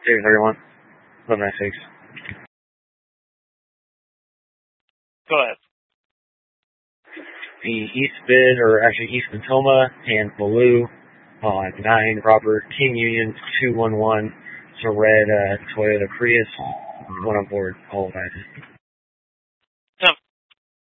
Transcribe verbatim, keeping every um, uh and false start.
James everyone. Have a nice week. Go ahead. The East Bid, or actually East Matoma, and Blue on nine, Robert, Team Union two one one. It's a red uh, Toyota Prius. One on board, all guys.